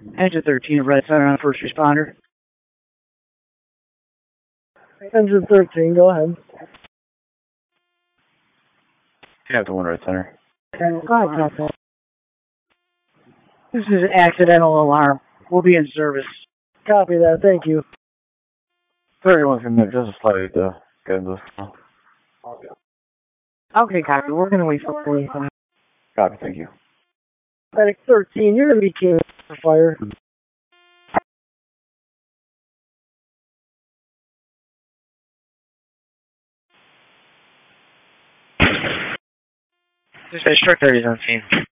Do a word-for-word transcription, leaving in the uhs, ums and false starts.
Engine thirteen, Red Center on first responder. Engine thirteen, go ahead. Captain one, Red Center. Hi, Captain. This is an accidental alarm. We'll be in service. Copy that, thank you. thirty-one from there, just a flight, uh, get into this. Okay, copy. We're going to wait for police. Copy, thank you. Medic thirteen, you're going to be keying for fire. Dispatch truck thirty is on scene.